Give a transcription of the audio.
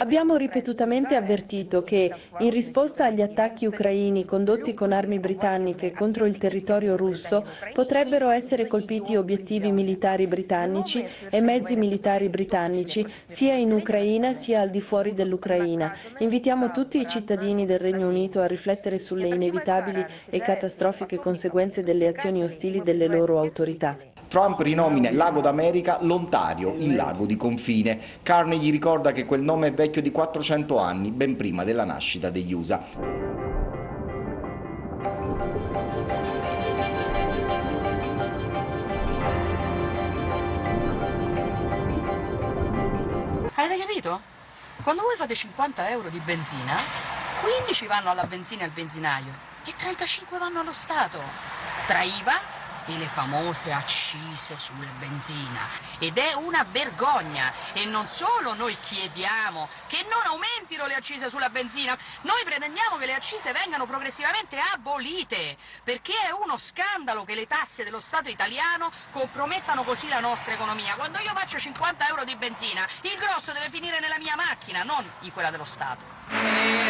Abbiamo ripetutamente avvertito che, in risposta agli attacchi ucraini condotti con armi britanniche contro il territorio russo, potrebbero essere colpiti obiettivi militari britannici e mezzi militari britannici, sia in Ucraina sia al di fuori dell'Ucraina. Invitiamo tutti i cittadini del Regno Unito a riflettere sulle inevitabili e catastrofiche conseguenze delle azioni ostili delle loro autorità. Trump rinomina il lago d'America l'Ontario, il lago di confine. Carney gli ricorda che quel nome è vecchio di 400 anni, ben prima della nascita degli USA. Avete capito? Quando voi fate 50 euro di benzina, 15 vanno alla benzina e al benzinaio e 35 vanno allo Stato, tra IVA e le famose accise sulla benzina. Ed è una vergogna. E non solo noi chiediamo che non aumentino le accise sulla benzina, noi pretendiamo che le accise vengano progressivamente abolite, perché è uno scandalo che le tasse dello Stato italiano compromettano così la nostra economia. Quando io faccio 50 euro di benzina, il grosso deve finire nella mia macchina, non in quella dello Stato.